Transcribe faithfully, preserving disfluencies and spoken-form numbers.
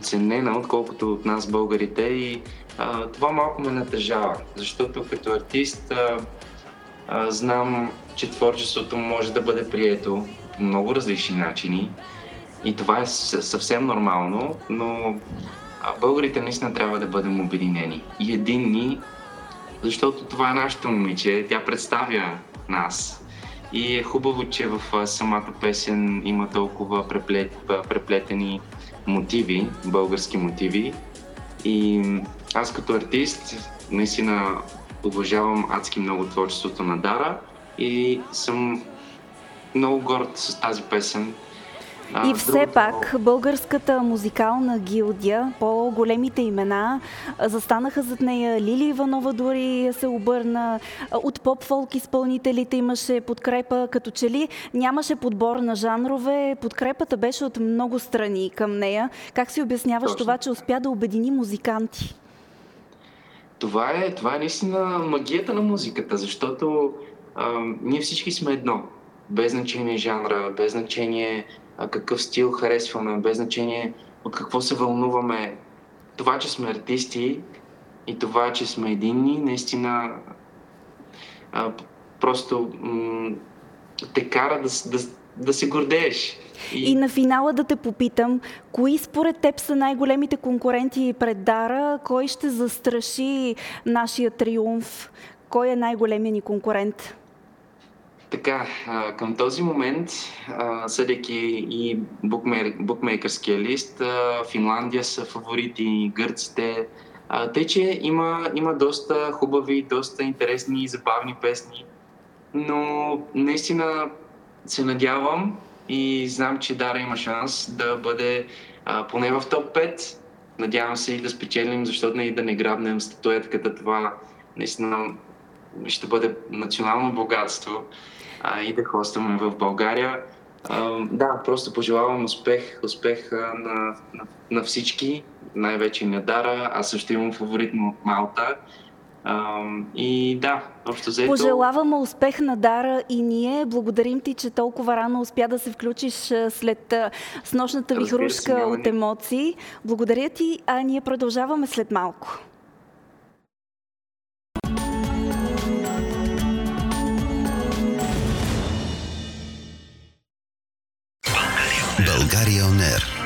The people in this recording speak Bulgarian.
недооценена, отколкото от нас българите, и а, това малко ме натъжава, защото като артист а, а, знам, че творчеството може да бъде прието по много различни начини и това е съвсем нормално, но а, българите наистина трябва да бъдем обединени и единни, защото това е нашето момиче, тя представя нас. И е хубаво, че в самата песен има толкова преплет, преплетени мотиви, български мотиви. И аз като артист наистина уважавам адски много творчеството на Дара и съм много горд с тази песен. И все Другото... пак българската музикална гилдия, по-големите имена, застанаха зад нея. Лили Иванова дори се обърна. От поп-фолк изпълнителите имаше подкрепа, като че ли нямаше подбор на жанрове. Подкрепата беше от много страни към нея. Как си обясняваш Точно. това, че успя да обедини музиканти? Това е, това е наистина магията на музиката, защото а, ние всички сме едно. Без значение жанра, без значение какъв стил харесваме, без значение от какво се вълнуваме. Това, че сме артисти и това, че сме единни, наистина а, просто м- те кара да, да, да се гордееш. И... и на финала да те попитам, кои според теб са най-големите конкуренти пред Дара? Кой ще застраши нашия триумф? Кой е най-големият ни конкурент? Така, към този момент, съдейки и букмейкърския лист, Финландия са фаворити, гърците, тъй че има, има доста хубави, доста интересни и забавни песни, но наистина се надявам и знам, че Дара има шанс да бъде поне в топ пет. Надявам се и да спечелим, защото и да не грабнем статуетката. Това наистина ще бъде национално богатство. А, и да хостваме в България. А, да, просто пожелавам успех, успех а, на, на, на всички, най-вече на Дара. Аз също имам фаворит Малта. А, и да, общо взето... Пожелаваме успех на Дара и ние. Благодарим ти, че толкова рано успя да се включиш след снощната вихрушка от емоции. Благодаря ти, а ние продължаваме след малко. България On Air.